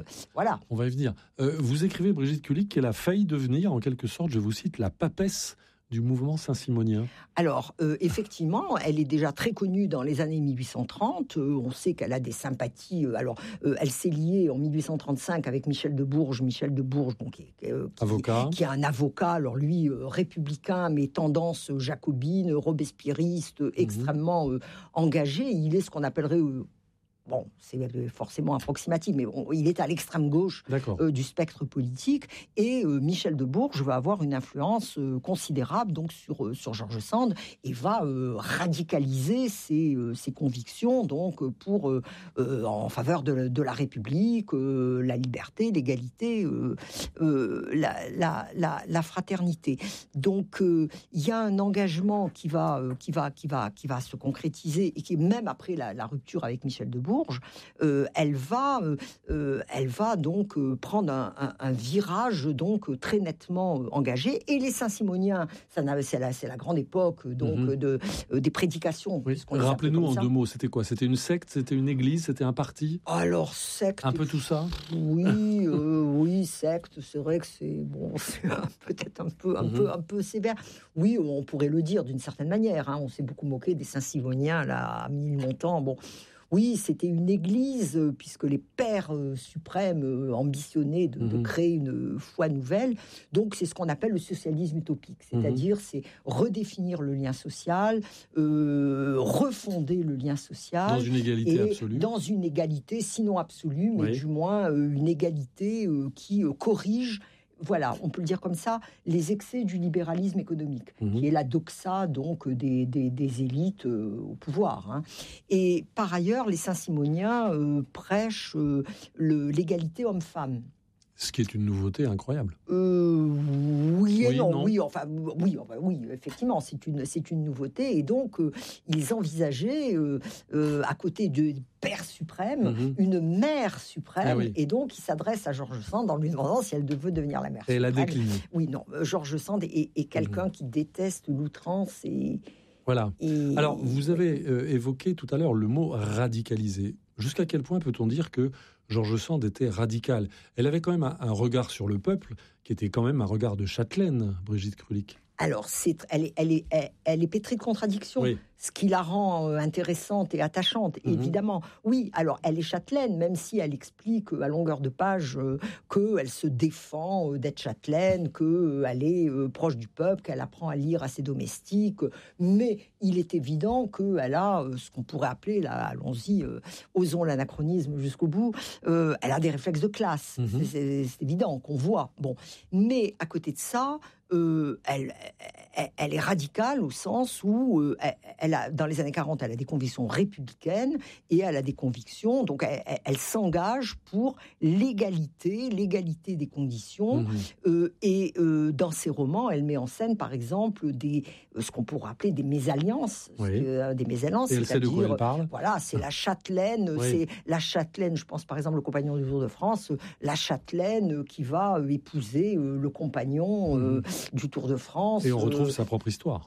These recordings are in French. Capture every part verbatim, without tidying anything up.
voilà. On va y venir. Euh, vous écrivez, Brigitte Kulik, qu'elle a failli devenir, en quelque sorte, je vous cite, la papesse du mouvement saint-simonien. Alors, euh, effectivement, elle est déjà très connue dans les années mille huit cent trente. Euh, on sait qu'elle a des sympathies. Euh, alors, euh, elle s'est liée en mille huit cent trente-cinq avec Michel de Bourges. Michel de Bourges, donc, qui, euh, qui, avocat. qui est un avocat, alors lui, euh, républicain, mais tendance jacobine, robespierriste, mmh. extrêmement euh, engagé. Il est ce qu'on appellerait... Euh, Bon, c'est forcément approximatif, mais on, il est à l'extrême gauche euh, du spectre politique. Et euh, Michel de Bourges va avoir une influence euh, considérable donc sur euh, sur George Sand et va euh, radicaliser ses, euh, ses convictions donc pour euh, euh, en faveur de, de la République, euh, la liberté, l'égalité, euh, euh, la, la, la, la fraternité. Donc euh, il y a un engagement qui va euh, qui va qui va qui va se concrétiser et qui même après la, la rupture avec Michel de Bourges. Euh, elle va, euh, elle va donc euh, prendre un, un, un virage donc euh, très nettement euh, engagé. Et les Saint-Simoniens, ça c'est, la, c'est la grande époque donc mm-hmm. de, euh, des prédications. Oui. Rappelez-nous en deux mots, c'était quoi ? C'était une secte, c'était une église, c'était un parti ? Alors secte. Un peu tout ça ? Oui, euh, oui, secte. C'est vrai que c'est bon, c'est peut-être un peu, un mm-hmm. peu, un peu sévère. Oui, on pourrait le dire d'une certaine manière. Hein. On s'est beaucoup moqué des Saint-Simoniens là à mille montants. Bon. Oui, c'était une église, euh, puisque les pères euh, suprêmes euh, ambitionnaient de, mmh. de créer une foi nouvelle. Donc, c'est ce qu'on appelle le socialisme utopique. C'est-à-dire, mmh. c'est redéfinir le lien social, euh, refonder le lien social. Dans une égalité absolue. Dans une égalité, sinon absolue, mais oui. du moins euh, une égalité euh, qui euh, corrige... Voilà, on peut le dire comme ça, les excès du libéralisme économique, mmh. qui est la doxa donc des, des, des élites euh, au pouvoir. Hein. Et par ailleurs, les Saint-Simoniens euh, prêchent euh, le, l'égalité homme-femme. Ce qui est une nouveauté incroyable. Euh, oui et oui, non, non. oui, enfin, oui, enfin, oui, effectivement, c'est une, c'est une nouveauté. Et donc, euh, ils envisageaient, euh, euh, à côté de Père suprême, mm-hmm. une mère suprême. Ah oui. Et donc, ils s'adressent à George Sand en lui demandant si elle veut devenir la mère et suprême. Et elle a décliné. Oui, non, George Sand est, est quelqu'un mm-hmm. qui déteste l'outrance et... Voilà. Et... Alors, vous avez euh, évoqué tout à l'heure le mot radicalisé. Jusqu'à quel point peut-on dire que George Sand était radical ? Elle avait quand même un, un regard sur le peuple qui était quand même un regard de châtelaine, Brigitte Kulik. Alors, c'est, elle, est, elle, est, elle, elle est pétrie de contradictions, oui. ce qui la rend euh, intéressante et attachante, mm-hmm. évidemment. Oui, alors, elle est châtelaine, même si elle explique euh, à longueur de page euh, qu'elle se défend euh, d'être châtelaine, qu'elle euh, est euh, proche du peuple, qu'elle apprend à lire à ses domestiques. Euh, mais il est évident qu'elle a euh, ce qu'on pourrait appeler, là, allons-y, euh, osons l'anachronisme jusqu'au bout, euh, elle a des réflexes de classe. Mm-hmm. C'est, c'est, c'est évident qu'on voit. Bon. Mais à côté de ça, Euh, elle, elle, elle est radicale au sens où euh, elle, elle a, dans les années quarante, elle a des convictions républicaines et elle a des convictions, donc elle, elle, elle s'engage pour l'égalité, l'égalité des conditions. Mmh. Euh, et euh, dans ses romans, elle met en scène, par exemple, des, ce qu'on pourrait appeler des mésalliances, oui. euh, des mésalliances. Et elle sait de quoi elle parle. Voilà, c'est la châtelaine, oui. c'est la châtelaine. Je pense par exemple au Compagnon du Tour de France, la châtelaine qui va épouser euh, le compagnon. Euh, mmh. du Tour de France. Et on retrouve euh... sa propre histoire.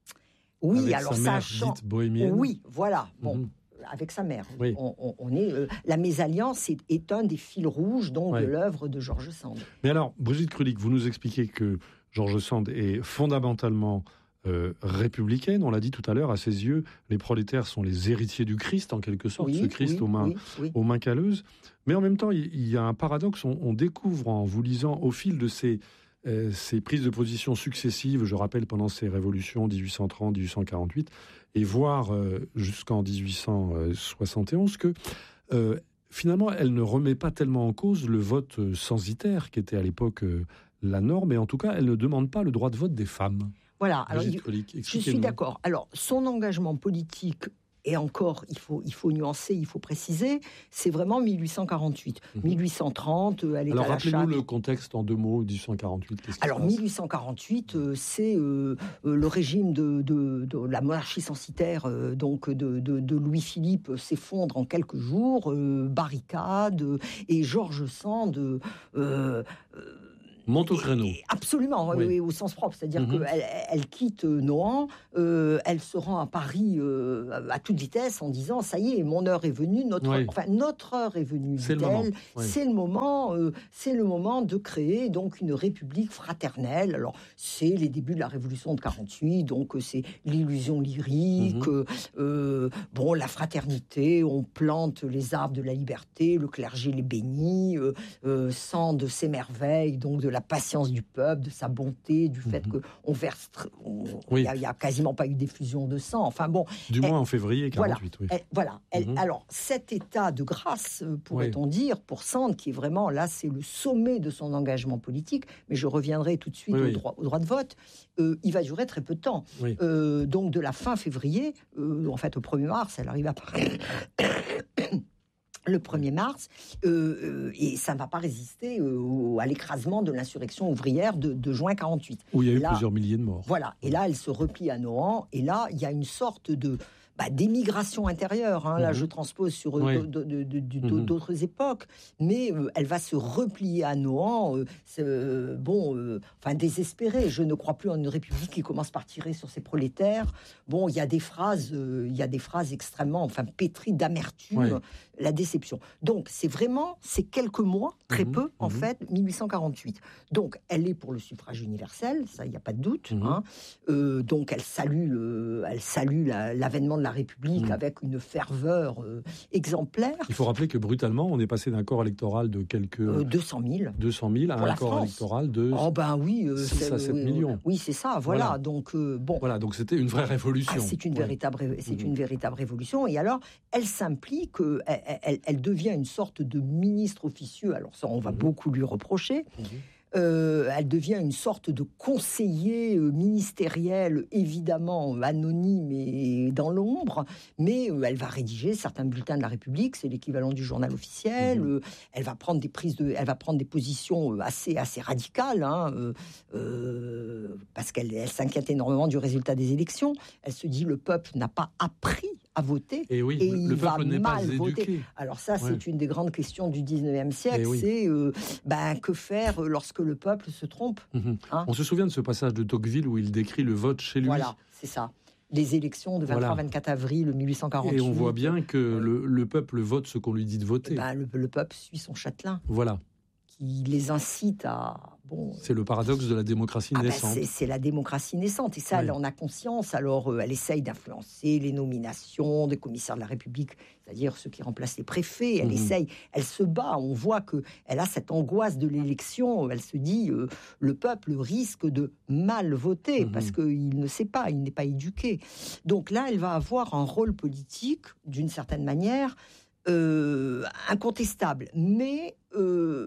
Oui, avec alors sa ça mère change. Dite bohémienne. Oui, voilà. Bon, mm-hmm. avec sa mère. Oui. On, on, on est. Euh, la mésalliance est, est un des fils rouges donc ouais. de l'œuvre de George Sand. Mais alors, Brigitte Kulik, vous nous expliquez que George Sand est fondamentalement euh, républicaine. On l'a dit tout à l'heure. À ses yeux, les prolétaires sont les héritiers du Christ en quelque sorte. Oui, ce Christ oui, aux mains, oui, oui. aux mains calleuses. Mais en même temps, il, il y a un paradoxe. On, on découvre en vous lisant au fil de ces Euh, ces prises de position successives, je rappelle, pendant ces révolutions dix-huit cent trente, dix-huit cent quarante-huit, et voire euh, jusqu'en dix-huit cent soixante et onze, que euh, finalement, elle ne remet pas tellement en cause le vote censitaire, qui était à l'époque euh, la norme, et en tout cas, elle ne demande pas le droit de vote des femmes. Voilà, alors, il, je suis d'accord. Alors, son engagement politique, et encore, il faut, il faut nuancer, il faut préciser, c'est vraiment mille huit cent quarante-huit. Mmh. mille huit cent trente, elle est Alors, à la rappelez-nous chape. le contexte en deux mots, dix-huit cent quarante-huit. Qu'est-ce qui Alors, se passe ? mille huit cent quarante-huit, euh, c'est euh, euh, le régime de, de, de la monarchie censitaire, euh, donc de, de, de Louis-Philippe, euh, s'effondre en quelques jours, euh, barricade, euh, et George Sand... Euh, euh, monte au créneau. Absolument, oui. Oui, au sens propre. C'est-à-dire mm-hmm. qu'elle elle quitte Nohant, euh, elle se rend à Paris euh, à toute vitesse en disant « ça y est, mon heure est venue, notre, oui. enfin, notre heure est venue, c'est le moment, oui. c'est, le moment euh, c'est le moment de créer donc, une république fraternelle. » Alors, c'est les débuts de la Révolution de quarante-huit, donc c'est l'illusion lyrique, mm-hmm. euh, bon, la fraternité, on plante les arbres de la liberté, le clergé les bénit, euh, euh, sans de s'émerveille, donc de la patience du peuple, de sa bonté, du fait mm-hmm. qu'on verse... Il oui. n'y a, a quasiment pas eu d'effusion de sang. Enfin bon... Du elle, moins en février quarante-huit, voilà, oui. Elle, voilà. Elle, mm-hmm. Alors, cet état de grâce, pourrait-on oui. dire, pour Sand, qui est vraiment, là, c'est le sommet de son engagement politique, mais je reviendrai tout de suite oui, au, droit, au droit de vote, euh, il va durer très peu de temps. Oui. Euh, donc, de la fin février, euh, en fait, au premier mars, elle arrive à Paris... le premier mars, euh, et ça ne va pas résister euh, à l'écrasement de l'insurrection ouvrière de, de juin quarante-huit. Où il y a eu là, plusieurs milliers de morts. Voilà, et là, elle se replie à Nohant, et là, il y a une sorte de... Bah, d'émigration intérieure, hein. Là mmh. je transpose sur oui. de, de, de, de, mmh. d'autres époques, mais euh, elle va se replier à Nohant, euh, euh, bon, euh, enfin désespérée. Je ne crois plus en une république qui commence par tirer sur ses prolétaires. Bon, il y a des phrases, euh, il y a des phrases extrêmement, enfin pétries d'amertume, oui. la déception. Donc c'est vraiment ces quelques mois, très mmh. peu en mmh. fait, mille huit cent quarante-huit. Donc elle est pour le suffrage universel, ça il n'y a pas de doute. Mmh. Hein. Euh, donc elle salue, le, elle salue la, l'avènement de la République mmh. avec une ferveur euh, exemplaire. Il faut rappeler que brutalement, on est passé d'un corps électoral de quelques... Euh, deux cent mille. deux cent mille à un corps France. électoral de oh ben oui, euh, six à sept euh, millions. Oui, c'est ça, voilà. voilà. Donc, euh, bon. Voilà, donc c'était une vraie révolution. Ah, c'est une, ouais. véritable, c'est mmh. une véritable révolution. Et alors, elle s'implique, elle, elle, elle devient une sorte de ministre officieux. Alors ça, on va mmh. beaucoup lui reprocher. Mmh. Euh, elle devient une sorte de conseiller euh, ministériel, évidemment euh, anonyme et dans l'ombre, mais euh, elle va rédiger certains bulletins de la République, c'est l'équivalent du journal officiel. Mmh. Euh, elle va prendre des prises de, elle va prendre des positions assez assez radicales, hein, euh, euh, parce qu'elle elle s'inquiète énormément du résultat des élections. Elle se dit le peuple n'a pas appris à voter et, oui, et le il peuple va n'est mal pas voter. Éduqué. Alors ça, c'est ouais. une des grandes questions du dix-neuvième siècle. Oui. C'est euh, ben, que faire lorsque le peuple se trompe. Mmh. Hein. On se souvient de ce passage de Tocqueville où il décrit le vote chez lui. Voilà, c'est ça. Les élections de vingt-trois vingt-quatre voilà. avril mille huit cent quarante-huit. Et on voit bien que euh, le, le peuple vote ce qu'on lui dit de voter. Ben, le, le peuple suit son châtelain. Voilà. Qui les incite à... Bon, c'est le paradoxe de la démocratie ah naissante. Ben c'est, c'est la démocratie naissante. Et ça, oui. elle en a conscience. Alors, euh, elle essaye d'influencer les nominations des commissaires de la République, c'est-à-dire ceux qui remplacent les préfets. Elle mmh. essaye, elle se bat. On voit qu'elle a cette angoisse de l'élection. Elle se dit, euh, le peuple risque de mal voter mmh. parce qu'il ne sait pas, il n'est pas éduqué. Donc là, elle va avoir un rôle politique, d'une certaine manière, euh, incontestable. Mais... Euh,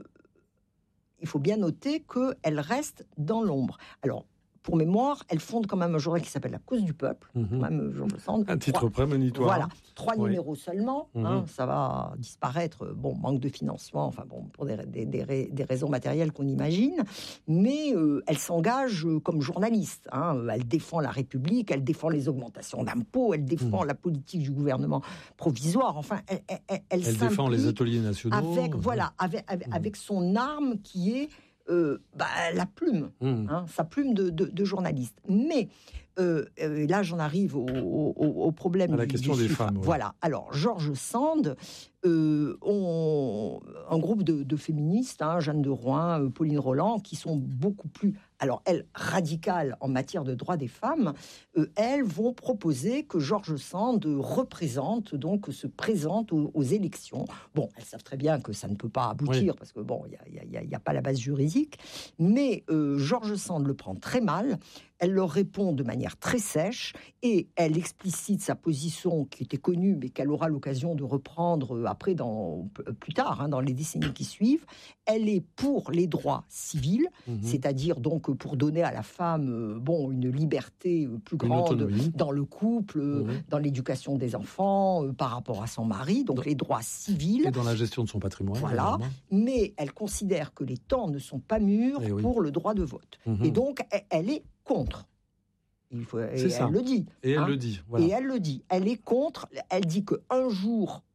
il faut bien noter qu'elle reste dans l'ombre. Alors, pour mémoire, elle fonde quand même un journal qui s'appelle La Cause du Peuple. Mmh. Quand même, je me sens, un titre trois, prémonitoire. Voilà, trois oui. numéros seulement. Mmh. Hein, ça va disparaître. Bon, manque de financement, enfin bon, pour des, des, des, des raisons matérielles qu'on imagine. Mais euh, elle s'engage comme journaliste. Hein, elle défend la République, elle défend les augmentations d'impôts, elle défend mmh. la politique du gouvernement provisoire. Enfin, elle, elle, elle, elle, elle défend les ateliers nationaux. Avec, mmh. voilà, avec, avec, mmh. avec son arme qui est Euh, bah, la plume, mmh. hein, sa plume de, de, de journaliste. Mais euh, euh, là, j'en arrive au, au, au problème à la du, question du des chiffre. femmes. Ouais. Voilà. Alors, George Sand, euh, on, un groupe de, de féministes, hein, Jeanne de Rouen, euh, Pauline Roland, qui sont beaucoup plus, alors elles, radicales en matière de droits des femmes, euh, elles vont proposer que George Sand représente, donc se présente aux, aux élections. Bon, elles savent très bien que ça ne peut pas aboutir, oui. parce que bon, il n'y a, a, a pas la base juridique, mais euh, George Sand le prend très mal. Elle leur répond de manière très sèche et elle explicite sa position qui était connue, mais qu'elle aura l'occasion de reprendre après, dans, plus tard, hein, dans les décennies qui suivent. Elle est pour les droits civils, mmh. c'est-à-dire donc pour donner à la femme bon, une liberté plus grande dans le couple, mmh. dans l'éducation des enfants, euh, par rapport à son mari, donc dans, les droits civils. Et dans la gestion de son patrimoine. Voilà, mais elle considère que les temps ne sont pas mûrs et pour oui. le droit de vote. Mmh. Et donc, elle, elle est contre. Il faut, et C'est ça. Elle le dit. Et elle hein. le dit. Voilà. Et elle le dit. Elle est contre. Elle dit qu'un jour,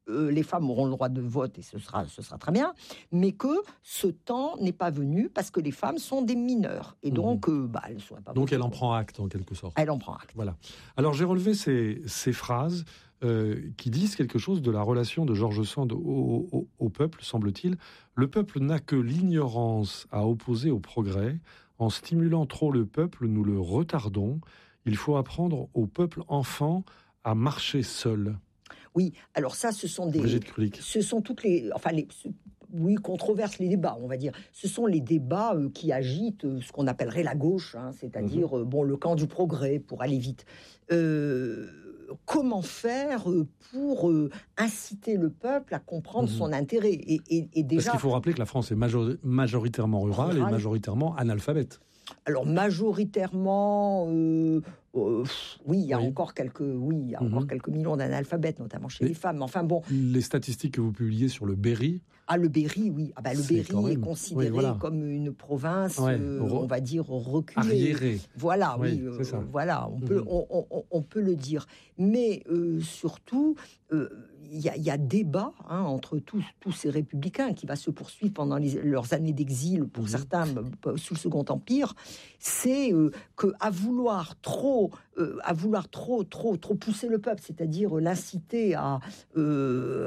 euh, les femmes auront le droit de vote et ce sera, ce sera très bien, mais que ce temps n'est pas venu parce que les femmes sont des mineures. Et donc, mmh. euh, bah, elles ne seraient pas... Donc elle en prend acte, en quelque sorte. Elle en prend acte. Voilà. Alors j'ai relevé ces, ces phrases euh, qui disent quelque chose de la relation de George Sand au, au, au peuple, semble-t-il. Le peuple n'a que l'ignorance à opposer au progrès. En stimulant trop le peuple, nous le retardons. Il faut apprendre au peuple enfant à marcher seul. Oui, alors ça, ce sont des... Brigitte Krulik. Ce sont toutes les... Enfin, les... Oui, controverses, les débats, on va dire. Ce sont les débats euh, qui agitent euh, ce qu'on appellerait la gauche, hein, c'est-à-dire mmh. euh, bon, le camp du progrès, pour aller vite. Euh, comment faire euh, pour euh, inciter le peuple à comprendre mmh. son intérêt et, et, et déjà... Parce qu'il faut rappeler que la France est major- majoritairement rurale rural. et majoritairement analphabète. Alors, majoritairement... Euh, Euh, oui, il y a oui. encore quelques, oui, il y a mmh. encore quelques millions d'analphabètes, notamment chez et les femmes. Enfin bon, les statistiques que vous publiez sur le Berry. Ah, le Berry, oui. Ah bah, le Berry même... est considéré oui, voilà. comme une province, ouais. euh, on va dire reculée. Arriérée. Voilà, oui. oui euh, voilà, on mmh. peut, on, on, on peut le dire. Mais euh, surtout. Euh, Il y, a, il y a débat hein, entre tous, tous ces républicains qui va se poursuivre pendant les, leurs années d'exil, pour mmh. certains sous le Second Empire. C'est euh, que à vouloir trop, euh, à vouloir trop, trop, trop pousser le peuple, c'est-à-dire l'inciter à, euh,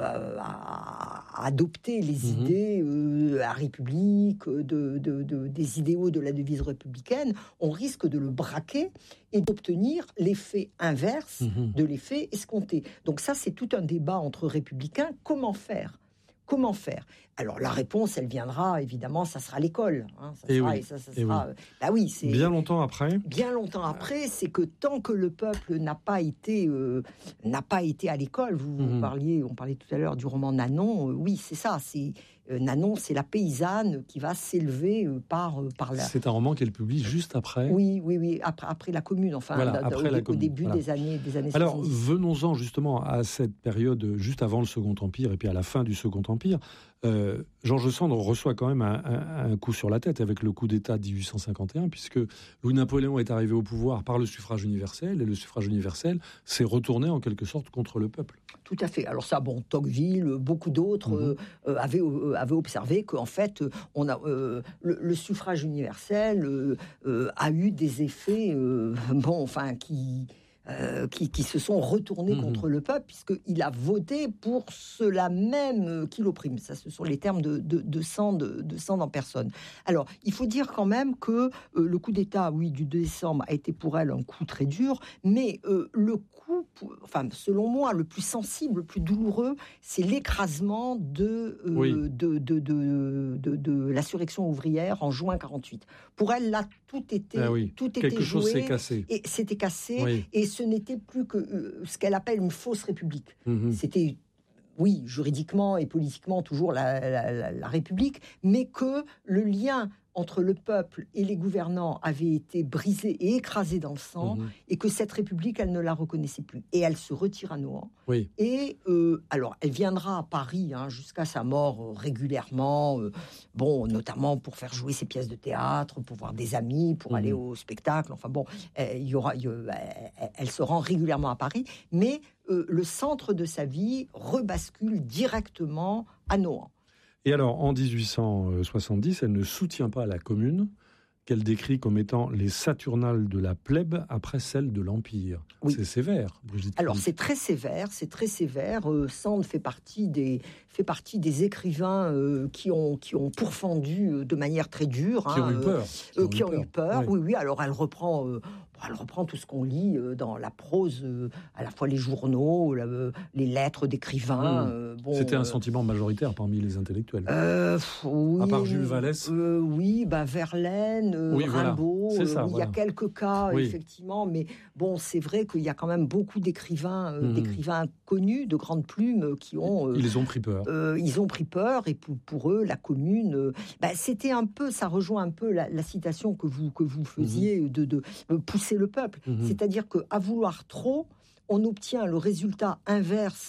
à, à adopter les mmh. idées euh, à République, de, de, de, des idéaux de la devise républicaine, on risque de le braquer et d'obtenir l'effet inverse mmh. de l'effet escompté. Donc ça, c'est tout un débat entre républicains. Comment faire ? Comment faire ? Alors la réponse, elle viendra évidemment, ça sera l'école. Hein, ça et sera, oui. et ça, ça et sera, oui. Bah oui, c'est bien longtemps après. Bien longtemps après, c'est que tant que le peuple n'a pas été euh, n'a pas été à l'école, vous, mmh. vous parliez, on parlait tout à l'heure du roman Nanon. Euh, oui, c'est ça. C'est euh, Nanon, c'est la paysanne qui va s'élever euh, par euh, par la. C'est un roman qu'elle publie juste après. Oui, oui, oui. Après, après la Commune, enfin, voilà, d- après au, la au commune, début voilà. des années des années. Alors soixante-dix. venons-en justement à cette période juste avant le Second Empire et puis à la fin du Second Empire. Euh, George Sand reçoit quand même un, un, un coup sur la tête avec le coup d'État de dix-huit cent cinquante et un, puisque Louis-Napoléon est arrivé au pouvoir par le suffrage universel, et le suffrage universel s'est retourné en quelque sorte contre le peuple. Tout à fait. Alors ça, bon, Tocqueville, beaucoup d'autres mmh. euh, avaient, euh, avaient observé qu'en fait, on a, euh, le, le suffrage universel euh, euh, a eu des effets, euh, bon, enfin, qui... Euh, qui, qui se sont retournés mmh. contre le peuple, puisqu'il a voté pour cela même qu'il opprime. Ça, ce sont les termes de, de, de, Sand, de Sand en personne. Alors, il faut dire quand même que euh, le coup d'État, oui, du deux décembre, a été pour elle un coup très dur, mais euh, le coup, pour, enfin, selon moi, le plus sensible, le plus douloureux, c'est l'écrasement de, euh, oui. de, de, de, de, de, de l'insurrection ouvrière en juin quarante-huit. Pour elle, là, tout était, ah oui. tout était Quelque joué. chose s'est cassé. Et c'était cassé, oui. et ce n'était plus que euh, ce qu'elle appelle une fausse république. Mmh. C'était, oui, juridiquement et politiquement toujours la, la, la, la République, mais que le lien entre le peuple et les gouvernants avait été brisé et écrasé dans le sang, mmh. et que cette République, elle ne la reconnaissait plus. Et elle se retire à Nohant. Oui. Et, euh, alors, elle viendra à Paris hein, jusqu'à sa mort euh, régulièrement, euh, bon, notamment pour faire jouer ses pièces de théâtre, pour voir des amis, pour mmh. aller au spectacle. Enfin bon, il y aura, y, euh, elle se rend régulièrement à Paris, mais euh, le centre de sa vie rebascule directement à Nohant. Et alors, en dix-huit cent soixante-dix, elle ne soutient pas la Commune, qu'elle décrit comme étant les Saturnales de la plèbe après celles de l'Empire. Oui. C'est sévère, Brigitte. Alors, c'est très sévère, c'est très sévère. Euh, Sand fait partie des, fait partie des écrivains euh, qui, ont, qui ont pourfendu euh, de manière très dure. Qui hein, ont eu peur. Qui, euh, ont, qui eu ont eu peur, oui. oui, oui. Alors, elle reprend... Euh, elle reprend tout ce qu'on lit euh, dans la prose, euh, à la fois les journaux, la, euh, les lettres d'écrivains. Mmh. Euh, bon, C'était un euh, sentiment majoritaire parmi les intellectuels. Euh, oui, à part Jules Vallès. Euh, oui, bah Verlaine, euh, oui, Rimbaud. Voilà. Ça, euh, voilà. Il y a quelques cas, oui. effectivement, mais bon, c'est vrai qu'il y a quand même beaucoup d'écrivains, euh, mmh. d'écrivains connus, de grandes plumes, qui ont... Euh, ils ont pris peur. Euh, ils ont pris peur, et pour, pour eux, la Commune... Euh, bah, c'était un peu, ça rejoint un peu la, la citation que vous, que vous faisiez, mmh. de, de, de pousser le peuple. Mmh. C'est-à-dire qu'à vouloir trop, on obtient le résultat inverse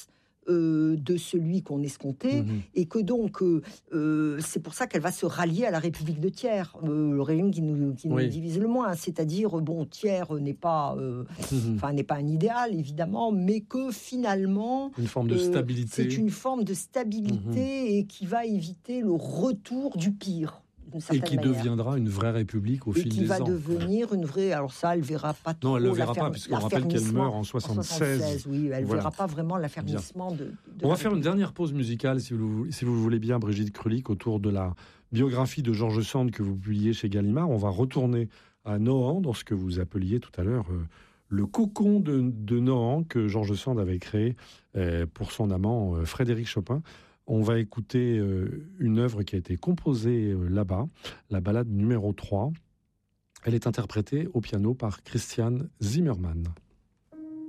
euh, de celui qu'on escomptait, Mhm. et que donc euh, euh, c'est pour ça qu'elle va se rallier à la République de Thiers, euh, le régime qui nous, qui nous Oui. divise le moins. C'est-à-dire, bon, Thiers n'est pas, euh, Mhm. enfin, n'est pas un idéal, évidemment, mais que finalement... Une forme de euh, stabilité. c'est une forme de stabilité et qui va éviter le retour du pire. Et qui manière. deviendra une vraie république au et fil qui des va ans. devenir une vraie... Alors ça, elle ne verra pas trop... Non, elle ne le verra l'affermi- pas, puisqu'on rappelle qu'elle meurt en soixante-seize. En soixante-seize, oui, elle ne Voilà. verra pas vraiment l'affermissement de, de On la va faire une République. dernière pause musicale, si vous, si vous le voulez bien, Brigitte Krulik, autour de la biographie de George Sand que vous publiez chez Gallimard. On va retourner à Nohant, dans ce que vous appeliez tout à l'heure euh, le cocon de, de Nohant que George Sand avait créé euh, pour son amant euh, Frédéric Chopin. On va écouter euh, une œuvre qui a été composée euh, là-bas, la ballade numéro trois. Elle est interprétée au piano par Christian Zimmermann.